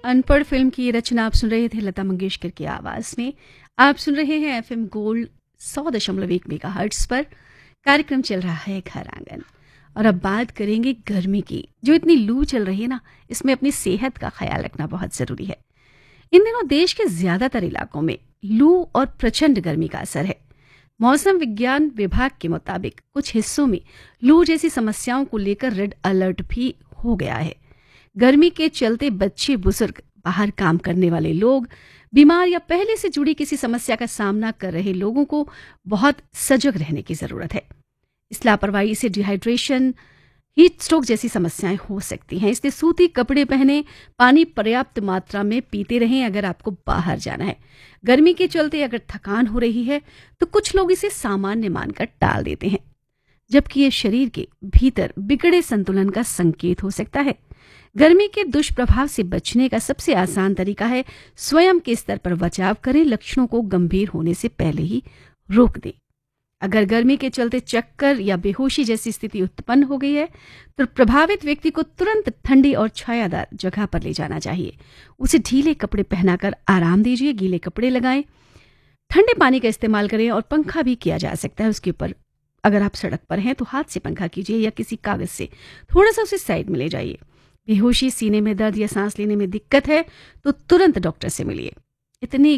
अनपढ़ फिल्म की रचना आप सुन रहे थे लता मंगेशकर की आवाज में। आप सुन रहे हैं एफएम गोल्ड 100.1 मेगाहर्ट्ज पर। कार्यक्रम चल रहा है घर आंगन और अब बात करेंगे गर्मी की। जो इतनी लू चल रही है ना, इसमें अपनी सेहत का ख्याल रखना बहुत जरूरी है। इन दिनों देश के ज्यादातर इलाकों में लू और प्रचंड गर्मी का असर है। मौसम विज्ञान विभाग के मुताबिक कुछ हिस्सों में लू जैसी समस्याओं को लेकर रेड अलर्ट भी हो गया है। गर्मी के चलते बच्चे, बुजुर्ग, बाहर काम करने वाले लोग, बीमार या पहले से जुड़ी किसी समस्या का सामना कर रहे लोगों को बहुत सजग रहने की जरूरत है। इस लापरवाही से डिहाइड्रेशन, हीट स्ट्रोक जैसी समस्याएं हो सकती हैं। इसलिए सूती कपड़े पहने, पानी पर्याप्त मात्रा में पीते रहें अगर आपको बाहर जाना है। गर्मी के चलते अगर थकान हो रही है तो कुछ लोग इसे सामान्य मानकर टाल देते हैं, जबकि ये शरीर के भीतर बिगड़े संतुलन का संकेत हो सकता है। गर्मी के दुष्प्रभाव से बचने का सबसे आसान तरीका है स्वयं के स्तर पर बचाव करें, लक्षणों को गंभीर होने से पहले ही रोक दें। अगर गर्मी के चलते चक्कर या बेहोशी जैसी स्थिति उत्पन्न हो गई है तो प्रभावित व्यक्ति को तुरंत ठंडी और छायादार जगह पर ले जाना चाहिए। उसे ढीले कपड़े पहनाकर आराम दीजिए, गीले कपड़े लगाएं, ठंडे पानी का इस्तेमाल करें और पंखा भी किया जा सकता है उसके ऊपर। अगर आप सड़क पर हैं तो हाथ से पंखा कीजिए या किसी कागज से थोड़ा सा उसे साइड में ले जाइए। बेहोशी, सीने में दर्द या सांस लेने में दिक्कत है तो तुरंत डॉक्टर से मिलिए। इतनी